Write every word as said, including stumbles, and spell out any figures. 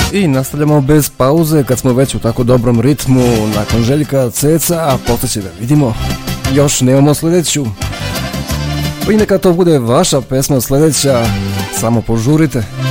I nastavljamo bez pauze kad smo već u tako dobrom ritmu. Nakon Željka Ceca, a poslije će da vidimo. Još nemamo sljedeću. Pa i neka to bude vaša pesma sljedeća. Samo požurite.